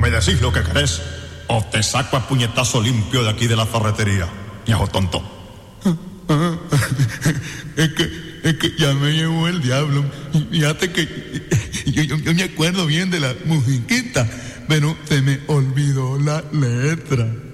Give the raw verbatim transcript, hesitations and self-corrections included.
me decís lo que querés o te saco a puñetazo limpio de aquí de la ferretería, viejo tonto. Es que, es que ya me llevó el diablo. Fíjate que yo, yo, yo me acuerdo bien de la musiquita, pero se me olvidó la letra.